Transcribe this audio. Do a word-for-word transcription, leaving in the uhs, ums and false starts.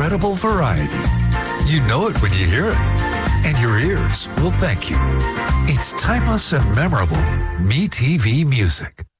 incredible variety. You know it when you hear it, and your ears will thank you. It's timeless and memorable MeTV music.